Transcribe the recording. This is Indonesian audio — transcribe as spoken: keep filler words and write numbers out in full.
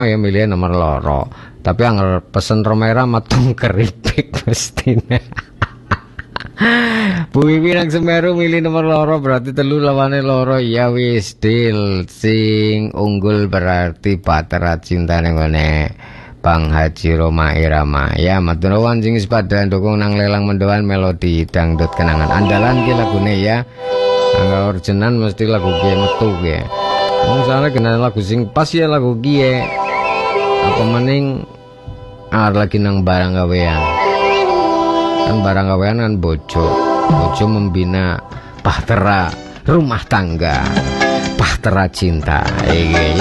ya milih nomor loro. Tapi anggar pesen romera matung keripik mestine. Bu Wiwi nang Semeru milih nomor loro berarti telu lawane loro. Ya wis deal sing unggul berarti Batera Cinta nengone Bang Haji Roma Irama. Ya matur nuwun sing sepadha dukung nang lelang mendoan melodi dangdut kenangan andalan ki lagune ya. Angga originalan mesti lagu ki metu ki. Misalnya kena lagu sing pas ya lagu ki apa maning ar lagi nang barang gawean. Kan barang gawean kan bojo. Bojo membina bahtera rumah tangga. Bahtera Cinta. Iki ya.